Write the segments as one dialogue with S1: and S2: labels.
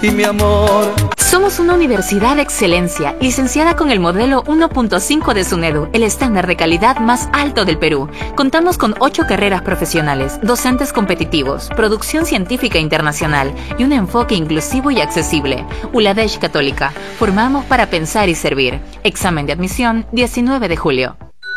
S1: y mi amor.
S2: Somos una universidad de excelencia, licenciada con el modelo 1.5 de SUNEDU, el estándar de calidad más alto del Perú. Contamos con 8 carreras profesionales, docentes competitivos, producción científica internacional y un enfoque inclusivo y accesible. ULADESH Católica. Formamos para pensar y servir. Examen de admisión, 19 de julio.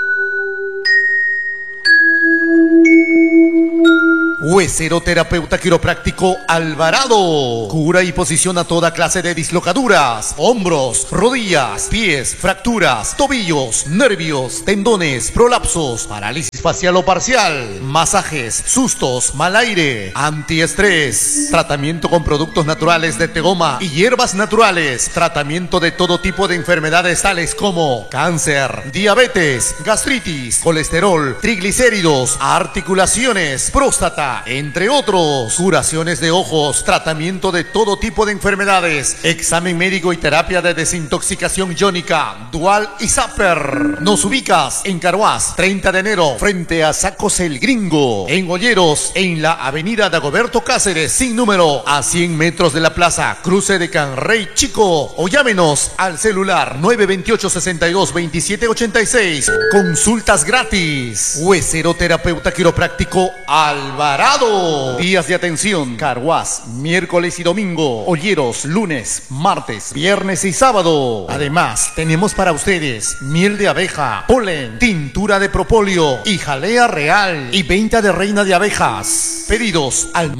S3: Huesero Terapeuta Quiropráctico Alvarado. Cura y posiciona toda clase de dislocaduras, hombros, rodillas, pies, fracturas, tobillos, nervios, tendones, prolapsos, parálisis facial o parcial, masajes, sustos, mal aire, antiestrés, tratamiento con productos naturales de tegoma y hierbas naturales, tratamiento de todo tipo de enfermedades tales como cáncer, diabetes, gastritis, colesterol, triglicéridos, articulaciones, próstata, entre otros. Curaciones de ojos, tratamiento de todo tipo de enfermedades, examen médico y terapia de desintoxicación iónica, dual y zapper. Nos ubicas en Carhuaz, 30 de enero, frente a Sacos el Gringo. En Olleros, en la avenida Dagoberto Cáceres, sin número, a 100 metros de la plaza, cruce de Canrey Chico. O llámenos al celular 928-62-2786. Consultas gratis. Huesero Terapeuta Quiropráctico Alvarado. Días de atención: Carhuaz, miércoles y domingo. Olleros, lunes, martes, viernes y sábado. Además, tenemos para ustedes miel de abeja, polen, tintura de propóleo y jalea real y venta de reina de abejas. Pedidos al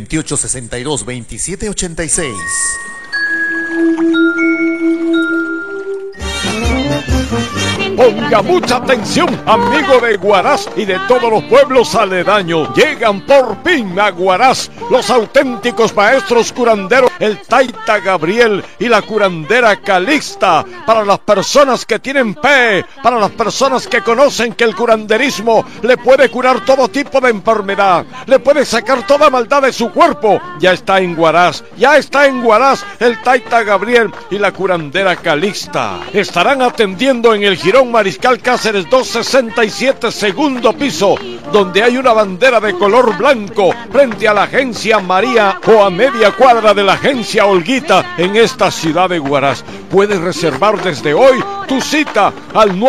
S3: 928-62-2786.
S4: Ponga mucha atención, amigo de Huaraz y de todos los pueblos aledaños. Llegan por fin a Huaraz los auténticos maestros curanderos, el Taita Gabriel y la curandera Calixta. Para las personas que tienen fe, para las personas que conocen que el curanderismo le puede curar todo tipo de enfermedad, le puede sacar toda maldad de su cuerpo. Ya está en Huaraz el Taita Gabriel y la curandera Calixta. Estarán atendiendo en el Jirón Mariscal Cáceres 267, segundo piso, donde hay una bandera de color blanco frente a la agencia María o a media cuadra de la agencia Olguita en esta ciudad de Huaraz. Puedes reservar desde hoy tu cita al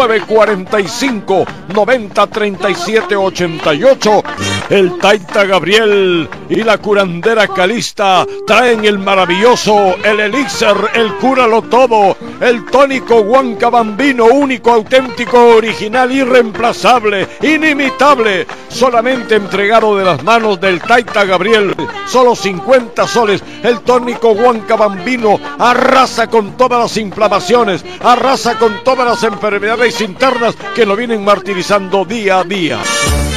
S4: 945-903788. El Taita Gabriel y la curandera Calixta traen el maravilloso, el elixir, el cúralo todo, el tónico Huancabambino, único, auténtico, original, irreemplazable, inimitable, solamente entregado de las manos del Taita Gabriel. Solo 50 soles. El tónico Huancabambino arrasa con todas las inflamaciones, arrasa con todas las enfermedades internas que lo vienen martirizando día a día.